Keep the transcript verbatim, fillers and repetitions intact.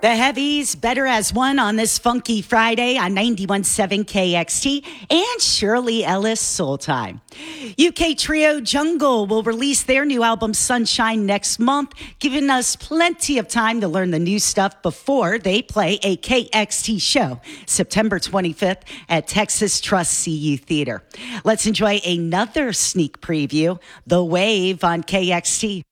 The Heavies, Better as One on this funky Friday on ninety-one point seven K X T and Shirley Ellis Soul Time. U K trio Jungle will release their new album Sunshine next month, giving us plenty of time to learn the new stuff before they play a K X T show September twenty-fifth at Texas Trust C U Theater. Let's enjoy another sneak preview, The Wave on K X T.